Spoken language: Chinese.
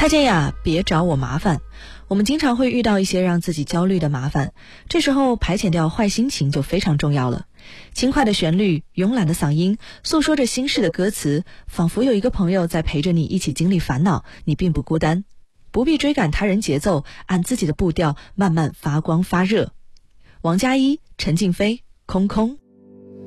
蔡健雅，别找我麻烦。我们经常会遇到一些让自己焦虑的麻烦，这时候排遣掉坏心情就非常重要了。轻快的旋律，慵懒的嗓音，诉说着心事的歌词，仿佛有一个朋友在陪着你一起经历烦恼，你并不孤单。不必追赶他人节奏，按自己的步调慢慢发光发热。王佳一、陈静飞，空空。